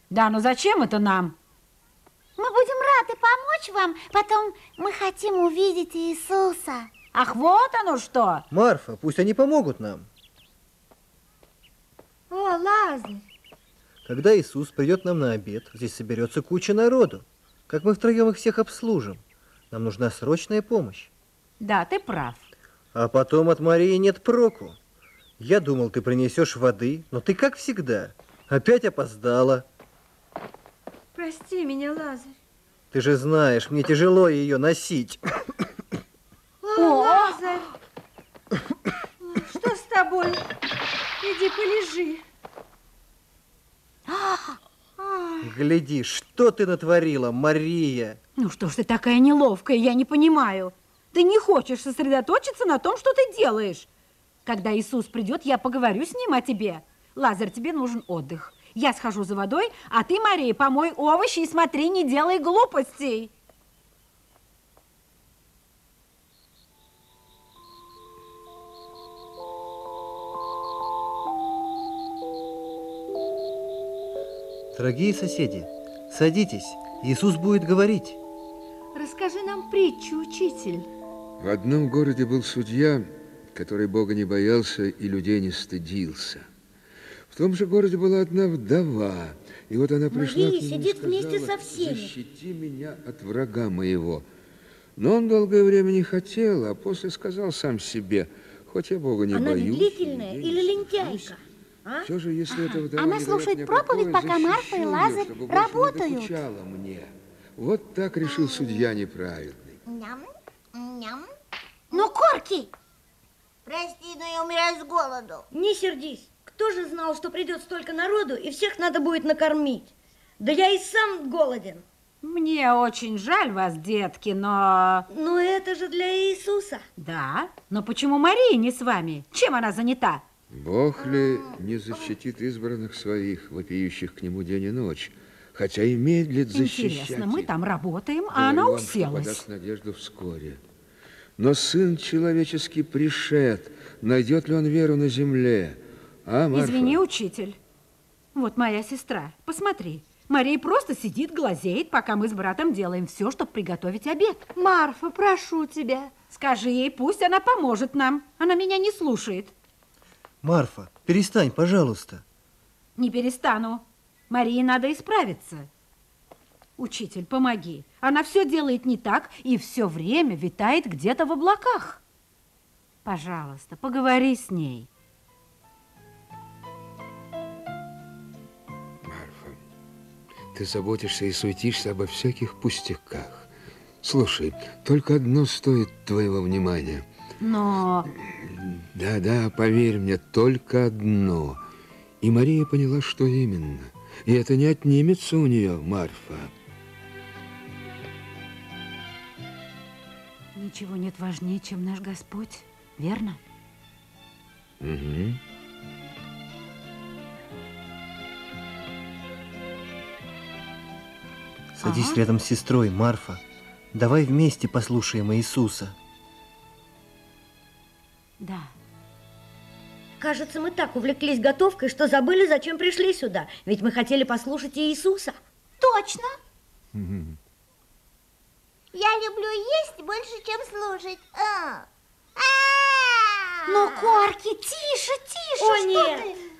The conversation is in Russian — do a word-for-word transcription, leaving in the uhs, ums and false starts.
Да, но зачем это нам? Мы будем рады помочь вам. Потом мы хотим увидеть Иисуса. Ах, вот оно что! Марфа, пусть они помогут нам. О, Лазарь. Когда Иисус придет нам на обед, здесь соберется куча народу. Как мы втроем их всех обслужим? Нам нужна срочная помощь. Да, ты прав. А потом от Марии нет проку. Я думал, ты принесешь воды, но ты, как всегда, опять опоздала. Прости меня, Лазарь. Ты же знаешь, мне тяжело ее носить. О, Лазарь! Что с тобой? Иди полежи. Гляди, что ты натворила, Мария. Ну что ж ты такая неловкая, я не понимаю. Ты не хочешь сосредоточиться на том, что ты делаешь. Когда Иисус придет, я поговорю с ним о тебе. Лазарь, тебе нужен отдых. Я схожу за водой, а ты, Мария, помой овощи и смотри, не делай глупостей. Дорогие соседи, садитесь, Иисус будет говорить. Расскажи нам притчу, учитель. В одном городе был судья, который Бога не боялся и людей не стыдился. В том же городе была одна вдова, и вот она пришла Мария к нему сидит и сказала: вместе со всеми. «Защити меня от врага моего». Но он долгое время не хотел, а после сказал сам себе: хоть я Бога не Она боюсь, медлительная людей или не лентяйка? стыжусь, А? все же, если эта вдова Она не дает слушает мне проповедь, покоя, пока Марфа и защищу ее, Лазарь чтобы больше не работают. докучала мне. Вот так решил судья неправедный. Ням, ням. Ну, Корки! Прости, но я умираю с голоду. Не сердись. Кто же знал, что придет столько народу, и всех надо будет накормить? Да я и сам голоден. Мне очень жаль вас, детки, но... Но это же для Иисуса. Да, но почему Мария не с вами? Чем она занята? Бог ли не защитит избранных своих, вопиющих к нему день и ночь, хотя и медлит защищать Интересно, мы их? там работаем, а она Говорю вам, что уселась. подаст надежду вскоре. Но Сын Человеческий пришед, найдет ли он веру на земле? А, Марфа? Извини, учитель. Вот моя сестра. Посмотри. Мария просто сидит, глазеет, пока мы с братом делаем все, чтобы приготовить обед. Марфа, прошу тебя. Скажи ей, пусть она поможет нам. Она меня не слушает. Марфа, перестань, пожалуйста. Не перестану. Марии надо исправиться. Учитель, помоги. Она все делает не так и все время витает где-то в облаках. Пожалуйста, поговори с ней. Марфа, ты заботишься и суетишься обо всяких пустяках. Слушай, только одно стоит твоего внимания. Но... Да-да, поверь мне, только одно. И Мария поняла, что именно. И это не отнимется у нее, Марфа. Ничего нет важнее, чем наш Господь, верно? Угу. Садись Ага. рядом с сестрой, Марфа. Давай вместе послушаем Иисуса. Да. Кажется, мы так увлеклись готовкой, что забыли, зачем пришли сюда. Ведь мы хотели послушать Иисуса. Точно. Я люблю есть больше, чем слушать. А. А. Ну, Корки, тише, тише. О, что нет. ты?